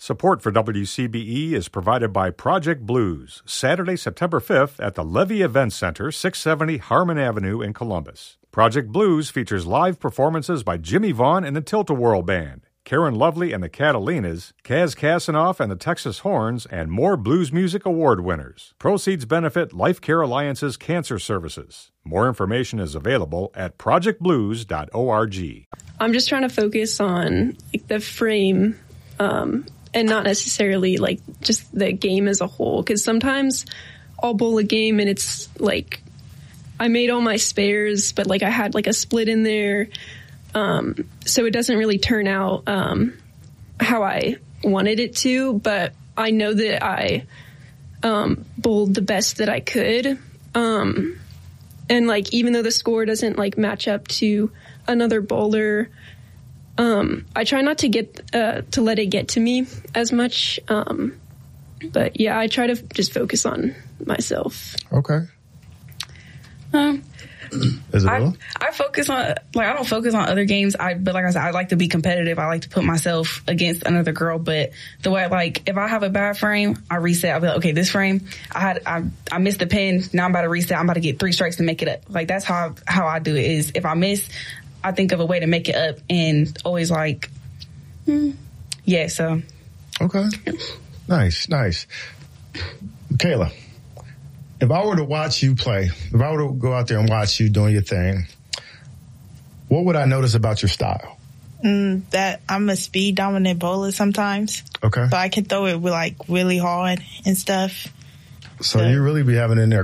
Support for WCBE is provided by Project Blues, Saturday, September 5th at the Levy Event Center, 670 Harmon Avenue in Columbus. Project Blues features live performances by Jimmy Vaughn and the Tilt-A-Whirl Band, Karen Lovely and the Catalinas, Kaz Kasanoff and the Texas Horns, and more blues music award winners. Proceeds benefit Life Care Alliance's cancer services. More information is available at projectblues.org. I'm just trying to focus on the frame and not necessarily just the game as a whole, because sometimes I'll bowl a game and it's I made all my spares, but I had a split in there. So it doesn't really turn out how I wanted it to, but I know that I bowled the best that I could. And even though the score doesn't match up to another bowler, I try not to to let it get to me as much. But yeah, I try to just focus on myself. Okay. I focus on I don't focus on other games. But like I said, I like to be competitive. I like to put myself against another girl. But the way if I have a bad frame, I reset. I'll be like, okay, this frame I missed the pin. Now I'm about to reset. I'm about to get 3 strikes to make it up. That's how I do it. Is if I miss, I think of a way to make it up, and always yeah. So okay, nice. Kayla, if I were to watch you play, if I were to go out there and watch you doing your thing, what would I notice about your style? That I'm a speed dominant bowler sometimes. Okay. So I can throw it with really hard and stuff. So you really be having in there.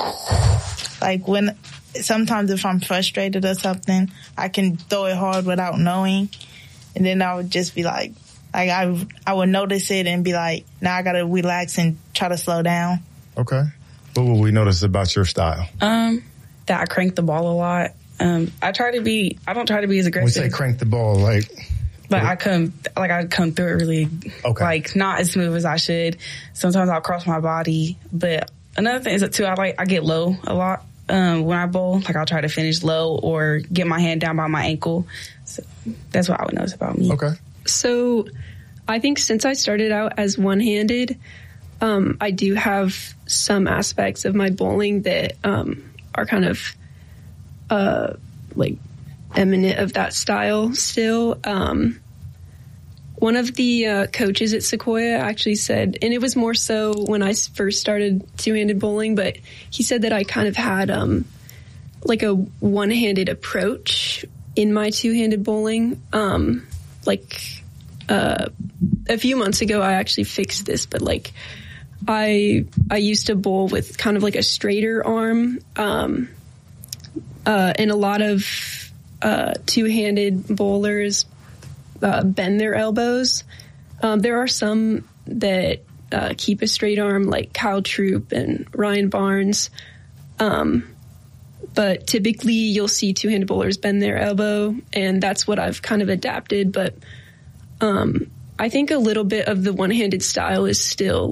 Sometimes if I'm frustrated or something, I can throw it hard without knowing. And then I would just be I would notice it and be now I got to relax and try to slow down. Okay. What will we notice about your style? That I crank the ball a lot. I don't try to be as aggressive. When you say crank the ball, I come through it really, not as smooth as I should. Sometimes I'll cross my body. But another thing is that too, I get low a lot. When I bowl, I'll try to finish low or get my hand down by my ankle. So that's what I would notice about me. Okay. So I think since I started out as one-handed, I do have some aspects of my bowling that are kind of eminent of that style still. One of the coaches at Sequoia actually said, and it was more so when I first started two-handed bowling, but he said that I kind of had a one-handed approach in my two-handed bowling. A few months ago, I actually fixed this, but I used to bowl with kind of a straighter arm, and a lot of two-handed bowlers bend their elbows. There are some that keep a straight arm, like Kyle Troop and Ryan Barnes. But typically, you'll see two-handed bowlers bend their elbow, and that's what I've kind of adapted. But I think a little bit of the one-handed style is still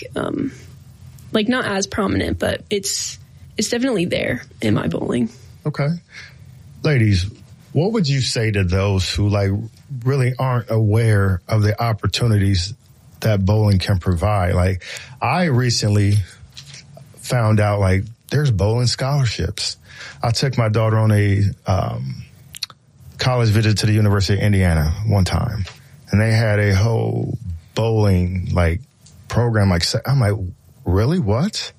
not as prominent, but it's definitely there in my bowling. Okay. Ladies, what would you say to those who really aren't aware of the opportunities that bowling can provide? I recently found out there's bowling scholarships. I took my daughter on a college visit to the University of Indiana one time, and they had a whole bowling program. I'm like, really? What?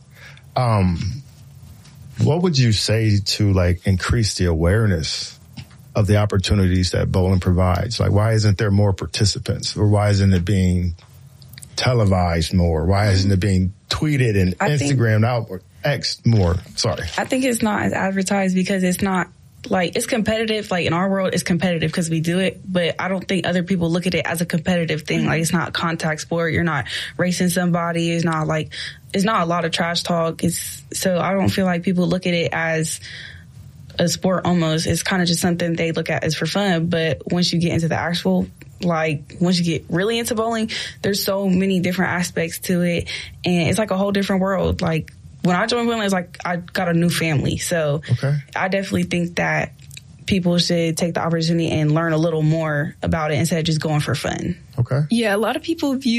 What would you say to increase the awareness of the opportunities that bowling provides? Why isn't there more participants, or why isn't it being televised more? Why isn't it being tweeted and Instagrammed out or X more? Sorry. I think it's not as advertised because it's not it's competitive. In our world, it's competitive because we do it, but I don't think other people look at it as a competitive thing. It's not a contact sport. You're not racing somebody. It's not it's not a lot of trash talk. So I don't feel like people look at it as a sport almost. It's kind of just something they look at as for fun. But once you get into the actual, once you get really into bowling, there's so many different aspects to it. And it's a whole different world. When I joined bowling, it's I got a new family. So I definitely think that people should take the opportunity and learn a little more about it instead of just going for fun. Okay. Yeah, a lot of people view